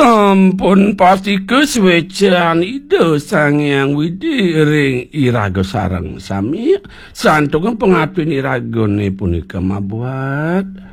Sampun pasti kesuwecan ide Sangyang Widi ring iraga sareng sami santungan pengabdin iragane punika mabuat.